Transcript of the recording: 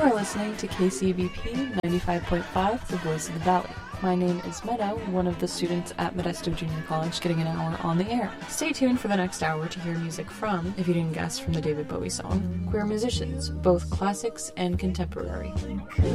are listening to KCVP 95.5, The Voice of the Valley. My name is Meadow, one of the students at Modesto Junior College, getting an hour on the air. Stay tuned for the next hour to hear music from, if you didn't guess from the David Bowie song, queer musicians, both classics and contemporary.